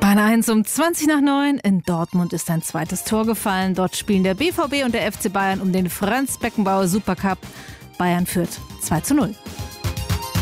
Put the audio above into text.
Bayern 1 um 20:09. In Dortmund ist ein zweites Tor gefallen. Dort spielen der BVB und der FC Bayern um den Franz Beckenbauer Supercup. Bayern führt 2:0.